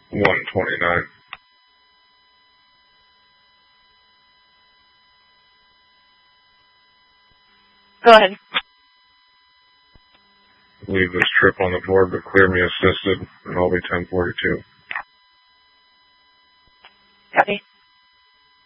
129. Go ahead. Leave this trip on the board, but clear me assisted, and I'll be 1042. Copy.